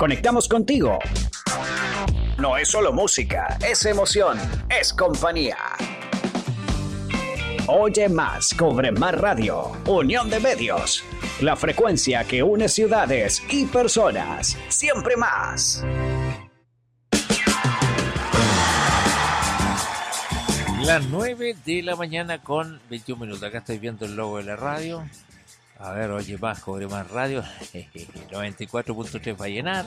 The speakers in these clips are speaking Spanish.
conectamos contigo. No es solo música, es emoción, es compañía. Oye más, cobre más radio. Unión de medios. La frecuencia que une ciudades y personas. Siempre más. Las 9 de la mañana con 21 minutos. Acá estoy viendo el logo de la radio. A ver, oye más, cobre más radio. 94.3 Vallenar,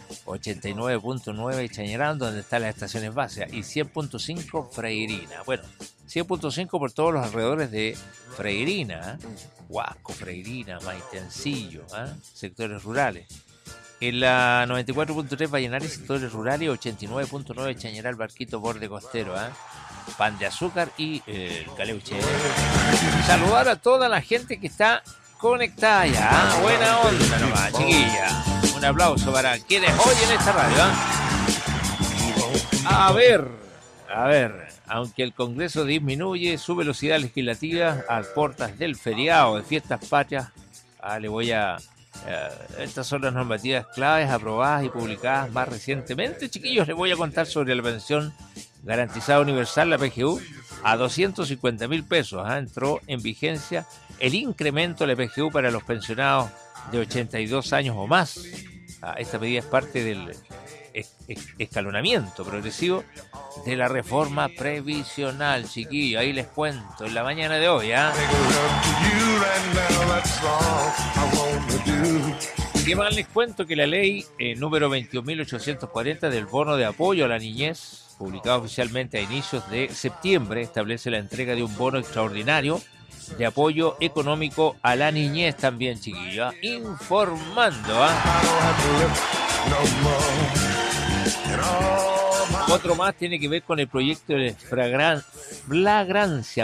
89.9 Chañarán, donde están las estaciones básicas, y 100.5 Freirina. Bueno, 100.5 por todos los alrededores de Freirina, Huasco, Freirina, Maitencillo, sectores rurales. En la 94.3 Vallenar y sectores rurales, 89.9 Chañaral, Barquito, Borde Costero, Pan de Azúcar y el Caleuche. Saludar a toda la gente que está conectada ya, buena onda nomás, chiquilla. Un aplauso para quienes oyen esta radio. A ver, aunque el Congreso disminuye su velocidad legislativa a puertas del feriado de fiestas patrias, estas son las normativas claves aprobadas y publicadas más recientemente. Chiquillos, les voy a contar sobre la pensión garantizada universal, la PGU, a 250.000 pesos. Entró en vigencia el incremento de la PGU para los pensionados de 82 años o más. Esta medida es parte del escalonamiento progresivo de la reforma previsional, chiquillo. Ahí les cuento en la mañana de hoy. ¿Qué más les cuento? Que la ley número 21.840 del bono de apoyo a la niñez, publicado oficialmente a inicios de septiembre, establece la entrega de un bono extraordinario de apoyo económico a la niñez también, chiquillo. Informando. Otro más tiene que ver con el proyecto de flagrancia